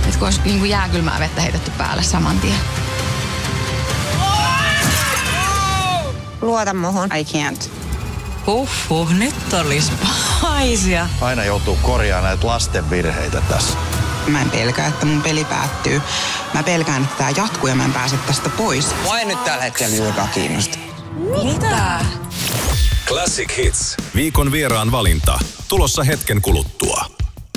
Että kun olisi niin kuin jääkylmää vettä heitetty päälle saman tien. Luota muhun. I can't. Nyt olisi pahaisia. Aina joutuu korjaamaan näitä lasten virheitä tässä. Mä en pelkää, että mun peli päättyy. Mä pelkään, että tää jatkuu ja mä en pääse tästä pois. Mua ei nyt tällä hetkellä juurikaan kiinnosta. Mitä? Classic Hits. Viikon vieraan valinta. Tulossa hetken kuluttua.